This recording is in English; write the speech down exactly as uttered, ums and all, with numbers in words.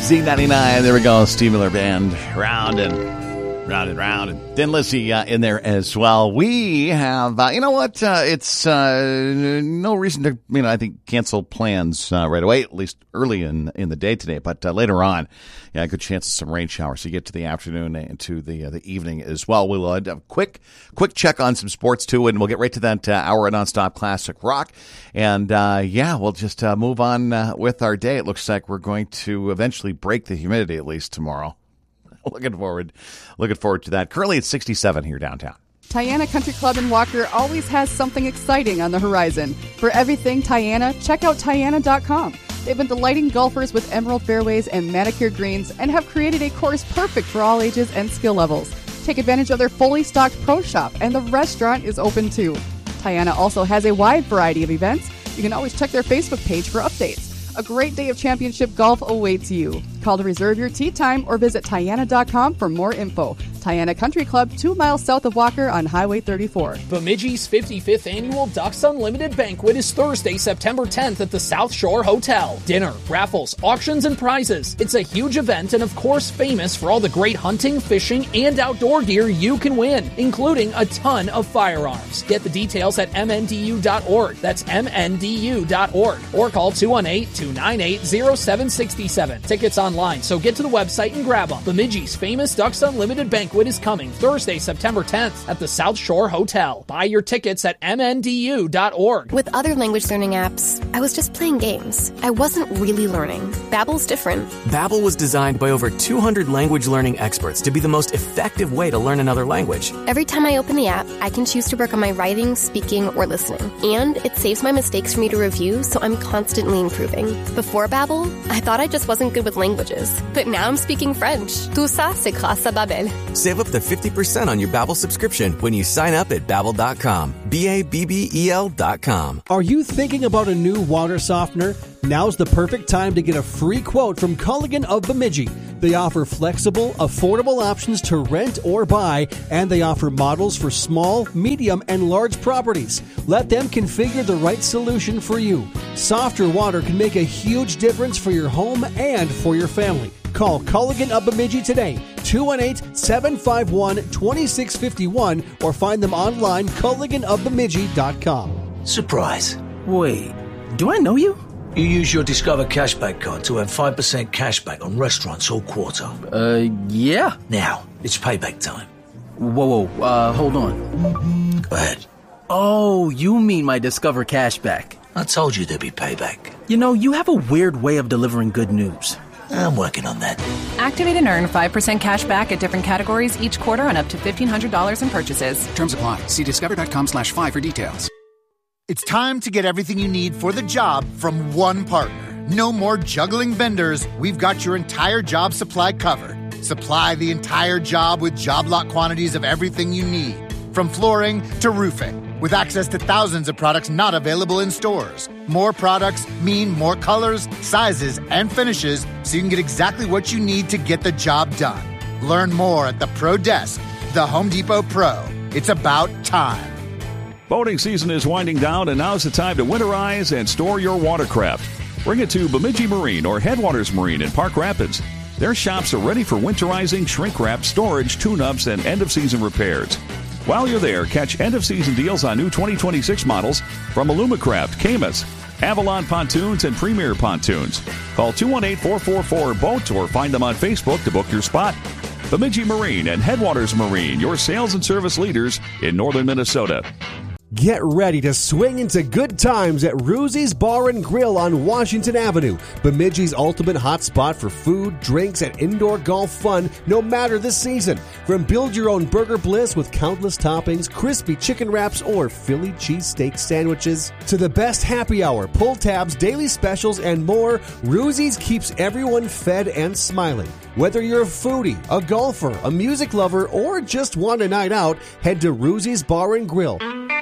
Z ninety-nine, there we go. Steve Miller Band, round and round and round. And Thin Lizzy uh, in there as well. We have, uh, you know what, uh, it's uh, no reason to, you know, I think cancel plans uh, right away, at least early in in the day today. But uh, later on, yeah, good chance of some rain showers. So you get to the afternoon and to the uh, the evening as well. We'll uh, have a quick, quick check on some sports, too, and we'll get right to that uh, hour of nonstop classic rock. And, uh, yeah, we'll just uh, move on uh, with our day. It looks like we're going to eventually break the humidity, at least tomorrow. Looking forward, looking forward to that. Currently it's sixty-seven here downtown. Tiana Country Club in Walker always has something exciting on the horizon. For everything Tiana, check out Tiana dot com. They've been delighting golfers with emerald fairways and manicured greens and have created a course perfect for all ages and skill levels. Take advantage of their fully stocked pro shop, and the restaurant is open too. Tiana also has a wide variety of events. You can always check their Facebook page for updates. A great day of championship golf awaits you. Call to reserve your tee time or visit Tiana dot com for more info. Tiana Country Club, two miles south of Walker on Highway thirty-four. Bemidji's fifty-fifth Annual Ducks Unlimited Banquet is Thursday, September tenth at the South Shore Hotel. Dinner, raffles, auctions, and prizes. It's a huge event and, of course, famous for all the great hunting, fishing, and outdoor gear you can win, including a ton of firearms. Get the details at M N D U dot org. That's M N D U dot org. Or call two one eight, two nine eight, zero seven six seven. Tickets online, so get to the website and grab them. Bemidji's famous Ducks Unlimited Banquet is coming Thursday, September tenth at the South Shore Hotel. Buy your tickets at M N D U dot org. With other language learning apps, I was just playing games. I wasn't really learning. Babbel's different. Babbel was designed by over two hundred language learning experts to be the most effective way to learn another language. Every time I open the app, I can choose to work on my writing, speaking, or listening. And it saves my mistakes for me to review, so I'm constantly improving. Before Babbel, I thought I just wasn't good with languages. But now I'm speaking French. Tout ça, c'est grâce à Babbel. Save up to fifty percent on your Babbel subscription when you sign up at Babbel dot com. B A B B E L dot com. Are you thinking about a new water softener? Now's the perfect time to get a free quote from Culligan of Bemidji. They offer flexible, affordable options to rent or buy, and they offer models for small, medium, and large properties. Let them configure the right solution for you. Softer water can make a huge difference for your home and for your family. Call Culligan of Bemidji today, two one eight, seven five one, two six five one, or find them online, Culligan of Bemidji dot com. Surprise. Wait, do I know you? You use your Discover Cashback card to earn five percent cashback on restaurants all quarter. Uh, yeah. Now, it's payback time. Whoa, whoa, uh, hold on. Go ahead. Oh, you mean my Discover Cashback. I told you there'd be payback. You know, you have a weird way of delivering good news. I'm working on that. Activate and earn five percent cash back at different categories each quarter on up to fifteen hundred dollars in purchases. Terms apply. See discover.com slash five for details. It's time to get everything you need for the job from one partner. No more juggling vendors. We've got your entire job supply covered. Supply the entire job with job lot quantities of everything you need, from flooring to roofing, with access to thousands of products not available in stores. More products mean more colors, sizes, and finishes, so you can get exactly what you need to get the job done. Learn more at the Pro Desk, the Home Depot Pro. It's about time. Boating season is winding down, and now's the time to winterize and store your watercraft. Bring it to Bemidji Marine or Headwaters Marine in Park Rapids. Their shops are ready for winterizing, shrink wrap, storage, tune-ups, and end-of-season repairs. While you're there, catch end-of-season deals on new twenty twenty-six models from Alumacraft, Camus, Avalon Pontoons, and Premier Pontoons. Call two one eight, four four four, BOAT or find them on Facebook to book your spot. Bemidji Marine and Headwaters Marine, your sales and service leaders in northern Minnesota. Get ready to swing into good times at Ruzzi's Bar and Grill on Washington Avenue, Bemidji's ultimate hotspot for food, drinks, and indoor golf fun no matter the season. From build your own burger bliss with countless toppings, crispy chicken wraps, or Philly cheesesteak sandwiches, to the best happy hour, pull tabs, daily specials, and more, Ruzzi's keeps everyone fed and smiling. Whether you're a foodie, a golfer, a music lover, or just want a night out, head to Ruzzi's Bar and Grill.